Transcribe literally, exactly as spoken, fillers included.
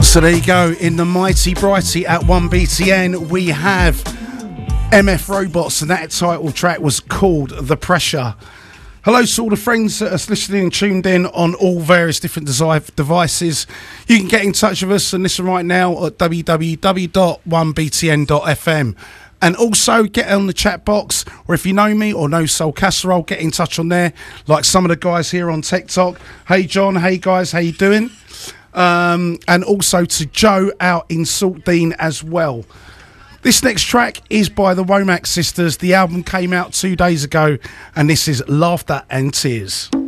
So there you go. In the Mighty Brighty at one B T N, we have M F Robots, and that title track was called The Pressure. Hello to all the friends that are listening and tuned in on all various different desi- devices. You can get in touch with us and listen right now at w w w dot one b t n dot f m. And also get on the chat box, or if you know me or know Soul Casserole, get in touch on there, like some of the guys here on TikTok. Hey John, hey guys, how you doing? Um, and also to Joe out in Saltdean as well. This next track is by the Womack Sisters. The album came out two days ago, and this is Laughter and Tears.